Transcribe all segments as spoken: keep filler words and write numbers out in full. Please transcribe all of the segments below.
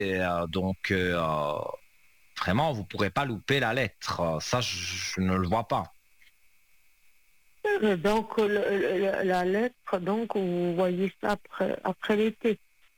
Et, euh, donc, euh, vraiment, vous ne pourrez pas louper la lettre. Ça, je, je ne le vois pas. Euh, Donc, le- le- la lettre, donc, vous voyez ça après, après l'été.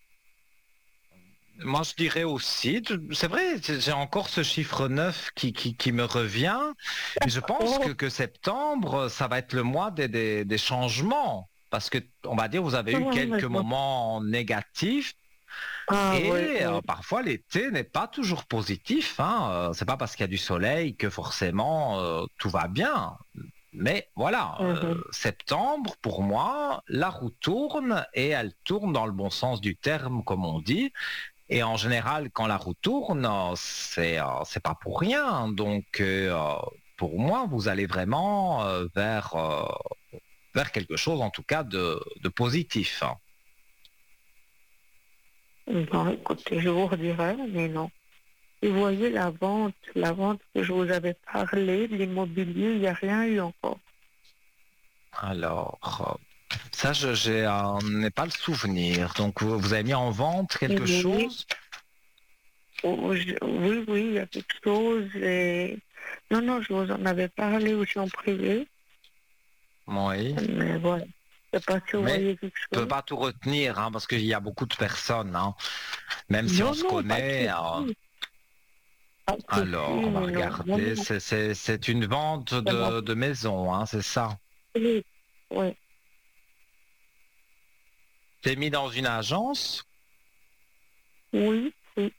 Moi, je dirais aussi, c'est vrai, j'ai encore ce chiffre neuf qui, qui, qui me revient, mais je pense que, Oh, que septembre, ça va être le mois des, des, des changements, parce que, on va dire, vous avez eu ouais, quelques je vois. moments négatifs, Ah, oui, et euh, oui. parfois l'été n'est pas toujours positif, hein. Euh, c'est pas parce qu'il y a du soleil que forcément euh, tout va bien. Mais voilà, euh, Mhm. septembre, pour moi, la roue tourne et elle tourne dans le bon sens du terme, comme on dit. Et en général, quand la roue tourne, euh, c'est euh, c'est pas pour rien. Donc, euh, pour moi, vous allez vraiment euh, vers euh, vers quelque chose, en tout cas, de, de positif. Bon, écoutez, je vous redirai, mais non. Et vous voyez, la vente, la vente que je vous avais parlé, de l'immobilier, il n'y a rien eu encore. Alors, euh, ça, je j'ai, euh, n'ai pas le souvenir. Donc, vous, vous avez mis en vente quelque Oui, chose? oh, je- oui, oui, il y a quelque chose. Et... Non, non, je vous en avais parlé aussi en privé, Oui. mais voilà. Je ne sais pas si vous Mais voyez quelque je peux chose. pas tout retenir, hein, parce qu'il y a beaucoup de personnes, hein. Même si on Non, se non, pas de connaît. euh, souci. Pas de souci, alors, on va mais non. Non, regarder. non, C'est c'est- c'est une vente c'est moi. de, de maison, hein, c'est ça. Oui, oui, T'es mis dans une agence. oui, oui.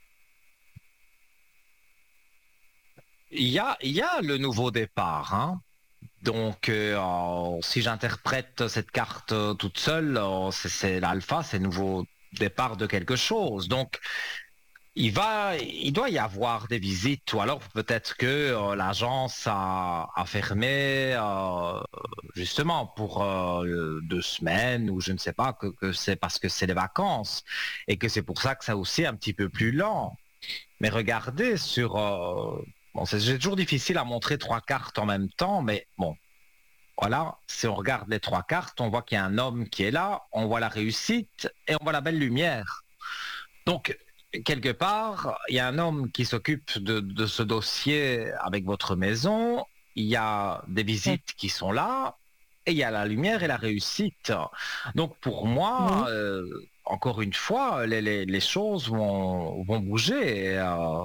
Il y a, il y a le nouveau départ, hein. Donc, euh, euh, si j'interprète cette carte euh, toute seule, euh, c'est c'est l'alpha, c'est le nouveau départ de quelque chose. Donc, il va, il doit y avoir des visites, ou alors peut-être que euh, l'agence a, a fermé euh, justement pour euh, deux semaines, ou je ne sais pas, que, que c'est parce que c'est les vacances, et que c'est pour ça que c'est aussi un petit peu plus lent. Mais regardez sur... euh, bon, c'est c'est toujours difficile à montrer trois cartes en même temps, mais bon, voilà, si on regarde les trois cartes, on voit qu'il y a un homme qui est là, on voit la réussite et on voit la belle lumière. Donc, quelque part, il y a un homme qui s'occupe de, de ce dossier avec votre maison, il y a des visites qui sont là, et il y a la lumière et la réussite. Donc, pour moi, Oui. euh, encore une fois, les, les- les choses vont, vont bouger. Et, euh,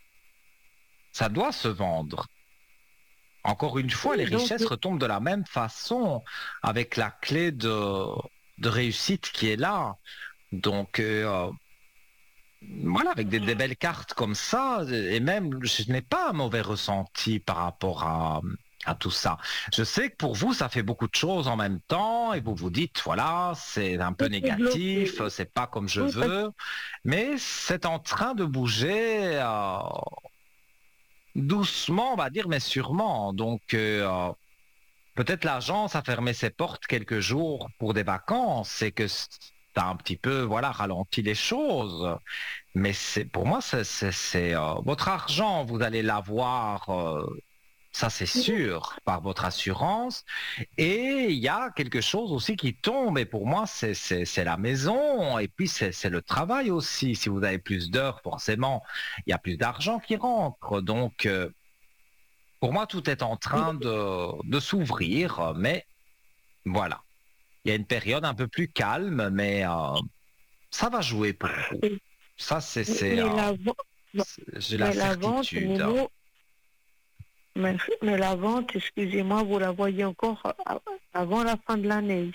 ça doit se vendre. Encore une fois, les Oui, donc, richesses retombent de la même façon, avec la clé de, de réussite qui est là. Donc, euh, voilà, avec des, des belles cartes comme ça, et même, je n'ai pas un mauvais ressenti par rapport à, à tout ça. Je sais que pour vous, ça fait beaucoup de choses en même temps, et vous vous dites, voilà, c'est un peu tout est négatif, bloqué. c'est pas comme je Oui, parce veux, mais c'est en train de bouger euh, doucement, on va dire, mais sûrement. Donc, euh, peut-être l'agence a fermé ses portes quelques jours pour des vacances et que ça a un petit peu, voilà, ralenti les choses. Mais c'est pour moi, c'est c'est- c'est, euh, votre argent, vous allez l'avoir, euh, ça c'est que sûr, par votre assurance. Et il y a quelque chose aussi qui tombe. Et pour moi, c'est c'est- c'est la maison. Et puis c'est c'est le travail aussi. Si vous avez plus d'heures, forcément, il y a plus d'argent qui rentre. Donc, euh, pour moi, tout est en train de, de s'ouvrir. Mais voilà. Il y a une période un peu plus calme, mais euh, ça va jouer pour vous. Ça, c'est, c'est, mais euh, la vente, c'est- j'ai la mais la vente, certitude. Momo, mais, mais la vente, excusez-moi, vous la voyez encore a- avant la fin de l'année.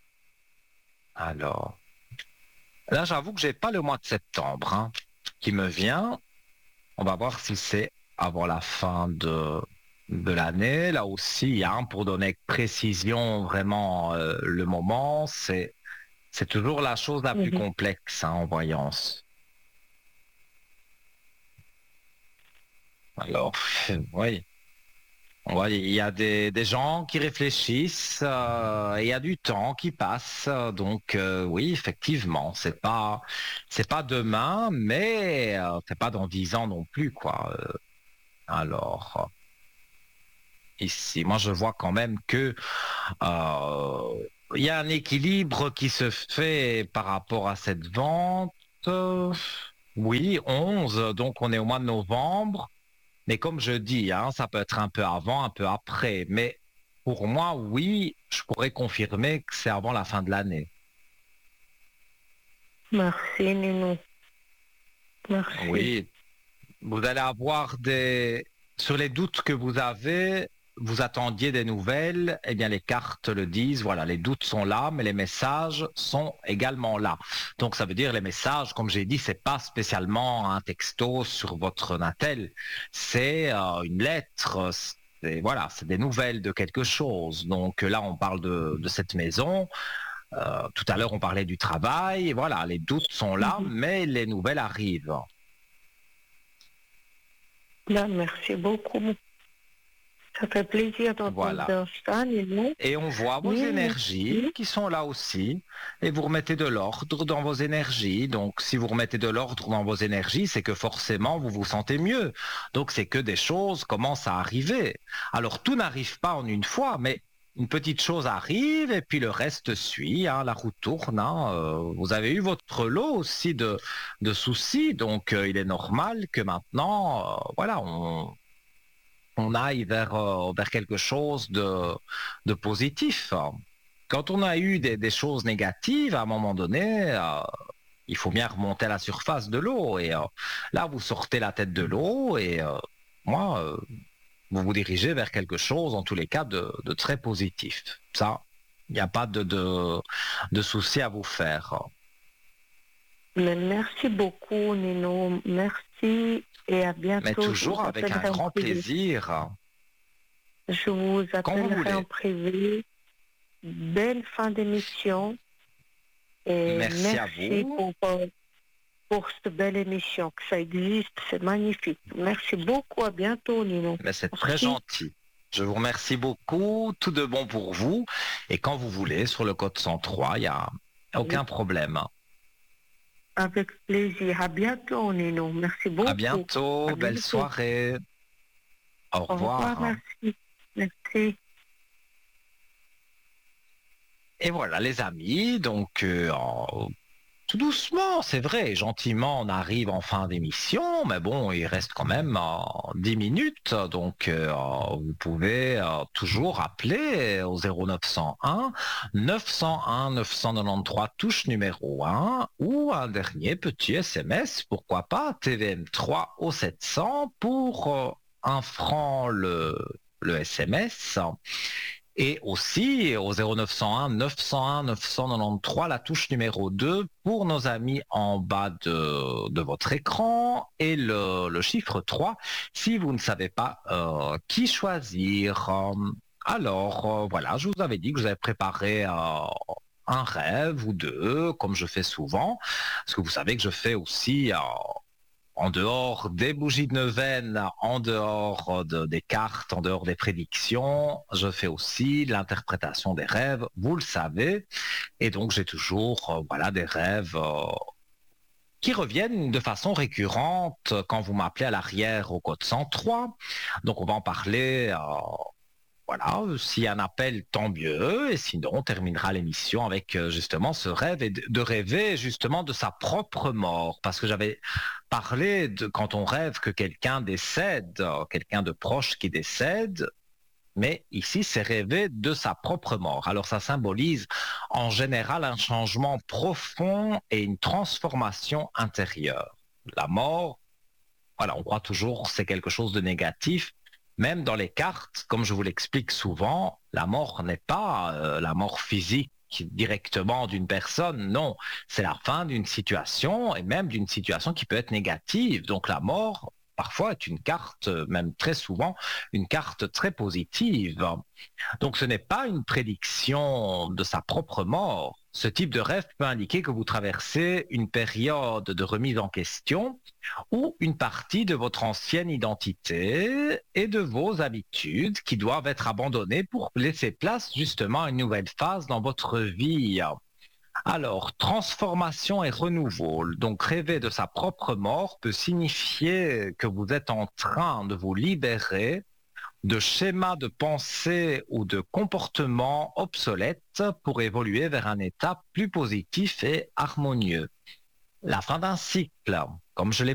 Alors, là, j'avoue que j'ai pas le mois de septembre hein, qui me vient. On va voir si c'est avant la fin de, de l'année. Là aussi, hein, pour donner avec précision vraiment euh, le moment, c'est, c'est toujours la chose la plus Mhm. complexe hein, en voyance. Alors, oui. Ouais, il y a des, des gens qui réfléchissent, euh, et il y a du temps qui passe. euh, Donc euh, oui, effectivement, c'est pas c'est pas demain, mais euh, c'est pas dans dix ans non plus, quoi. Euh, alors ici, moi je vois quand même que euh, il y a un équilibre qui se fait par rapport à cette vente. Euh, Oui, onze, donc on est au mois de novembre. Mais comme je dis, hein, ça peut être un peu avant, un peu après. Mais pour moi, oui, je pourrais confirmer que c'est avant la fin de l'année. Merci, Nino. Merci. Oui, vous allez avoir des... Sur les doutes que vous avez, vous attendiez des nouvelles, eh bien les cartes le disent, voilà, les doutes sont là, mais les messages sont également là. Donc ça veut dire les messages, comme j'ai dit, c'est pas spécialement un texto sur votre Natel, c'est euh, une lettre, c'est, voilà, c'est des nouvelles de quelque chose. Donc là, on parle de, de cette maison. Euh, tout à l'heure, on parlait du travail. Voilà, les doutes sont là, Mhm. mais les nouvelles arrivent. Là, merci beaucoup. Ça fait plaisir Voilà. d'entendre ça, Nino. Et on voit vos Oui, énergies merci. qui sont là aussi, et vous remettez de l'ordre dans vos énergies. Donc, si vous remettez de l'ordre dans vos énergies, c'est que forcément, vous vous sentez mieux. Donc, c'est que des choses commencent à arriver. Alors, tout n'arrive pas en une fois, mais une petite chose arrive, et puis le reste suit, hein, la roue tourne. Hein. Euh, vous avez eu votre lot aussi de, de soucis, donc euh, il est normal que maintenant, euh, voilà, on on aille vers, euh, vers quelque chose de, de positif. Quand on a eu des, des choses négatives, à un moment donné, euh, il faut bien remonter à la surface de l'eau. Et euh, là, vous sortez la tête de l'eau et euh, moi, euh, vous vous dirigez vers quelque chose, en tous les cas, de, de très positif. Ça, il n'y a pas de, de, de souci à vous faire. Mais merci beaucoup, Nino. Merci et à Mais bientôt. Je toujours vous avec un appellerai en grand privé. plaisir, Je vous quand vous appellerai en voulez. privé. Belle fin d'émission et Merci à merci vous. pour, euh, pour cette belle émission. Que ça existe, c'est magnifique. Merci beaucoup. À bientôt, Nino. Mais c'est très Merci. gentil. Je vous remercie beaucoup. Tout de bon pour vous. Et quand vous voulez, sur le code cent trois, il n'y a aucun problème. Avec plaisir. À bientôt, Nino. Merci À beaucoup. À bientôt. Belle bientôt. soirée. Au Au revoir. revoir. Merci. Merci. Et voilà, les amis. Donc, euh, en- tout doucement, c'est vrai, gentiment, on arrive en fin d'émission, mais bon, il reste quand même euh, dix minutes, donc euh, vous pouvez euh, toujours appeler au zéro neuf cent un neuf cent un neuf cent quatre-vingt-treize touche numéro un ou un dernier petit S M S, pourquoi pas, T V M trois au sept cents pour euh, un franc le, le S M S. Et aussi au zéro neuf cent un neuf cent un neuf cent quatre-vingt-treize, la touche numéro deux pour nos amis en bas de, de votre écran et le, le chiffre trois si vous ne savez pas euh, qui choisir. Alors euh, voilà, je vous avais dit que je vous avais préparé euh, un rêve ou deux, comme je fais souvent, parce que vous savez que je fais aussi... Euh, en dehors des bougies de neuvaine, en dehors de- des cartes, en dehors des prédictions, je fais aussi l'interprétation des rêves, vous le savez. Et donc j'ai toujours euh, voilà, des rêves euh, qui reviennent de façon récurrente quand vous m'appelez à l'arrière au code cent trois. Donc on va en parler. Euh, voilà, s'il y a un appel, tant mieux. Et sinon, on terminera l'émission avec euh, justement ce rêve et de, de rêver justement de sa propre mort. Parce que j'avais parlé de quand on rêve que quelqu'un décède, euh, quelqu'un de proche qui décède. Mais ici, c'est rêver de sa propre mort. Alors ça symbolise en général un changement profond et une transformation intérieure. La mort, voilà, on croit toujours que c'est quelque chose de négatif. Même dans les cartes, comme je vous l'explique souvent, la mort n'est pas euh, la mort physique directement d'une personne, non, c'est la fin d'une situation et même d'une situation qui peut être négative. Donc la mort, parfois, est une carte, euh, même très souvent, une carte très positive. Donc ce n'est pas une prédiction de sa propre mort. Ce type de rêve peut indiquer que vous traversez une période de remise en question ou une partie de votre ancienne identité et de vos habitudes qui doivent être abandonnées pour laisser place justement à une nouvelle phase dans votre vie. Alors, transformation et renouveau. Donc, rêver de sa propre mort peut signifier que vous êtes en train de vous libérer de schémas de pensée ou de comportements obsolètes pour évoluer vers un état plus positif et harmonieux. La fin d'un cycle, comme je l'ai